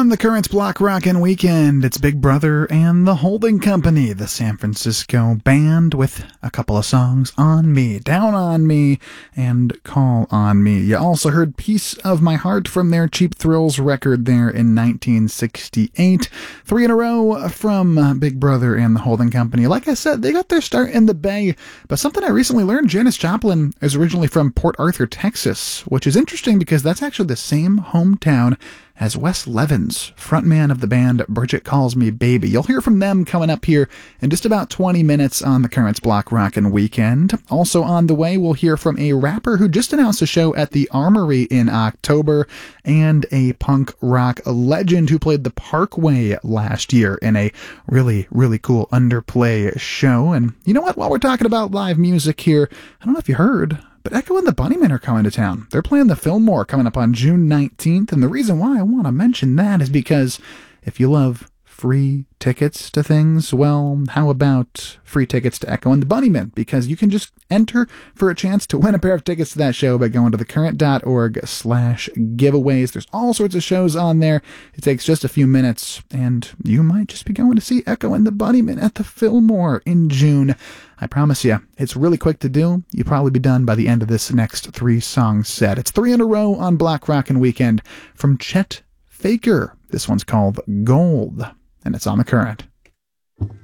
On the Currents Block Rockin' Weekend, it's Big Brother and the Holding Company, the San Francisco band, with a couple of songs, On Me, Down on Me, and Call on Me. You also heard Piece of My Heart from their Cheap Thrills record there in 1968. 3 in a row from Big Brother and the Holding Company. Like I said, they got their start in the Bay, but something I recently learned, Janis Joplin is originally from Port Arthur, Texas, which is interesting because that's actually the same hometown as Wes Levens, frontman of the band Bridget Calls Me Baby. You'll hear from them coming up here in just about 20 minutes on the Currents Block Rockin' Weekend. Also on the way, we'll hear from a rapper who just announced a show at the Armory in October, and a punk rock legend who played the Parkway last year in a really, really cool underplay show. And you know what? While we're talking about live music here, I don't know if you heard, but Echo and the Bunnymen are coming to town. They're playing the Fillmore coming up on June 19th, and the reason why I want to mention that is because if you love free tickets to things, well, how about free tickets to Echo and the Bunnymen? Because you can just enter for a chance to win a pair of tickets to that show by going to thecurrent.org/giveaways. There's all sorts of shows on there. It takes just a few minutes, and you might just be going to see Echo and the Bunnymen at the Fillmore in June. I promise you, it's really quick to do. You'll probably be done by the end of this next 3-song set. It's 3 in a row on Block Rockin' Weekend from Chet Faker. This one's called Gold, and it's on the Current.